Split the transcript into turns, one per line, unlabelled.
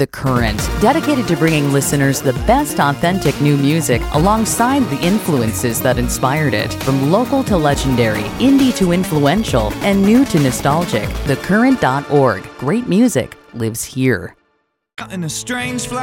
The Current, dedicated to bringing listeners the best authentic new music alongside the influences that inspired it. From local to legendary, indie to influential, and new to nostalgic, thecurrent.org. Great music lives here.
In a strange flight.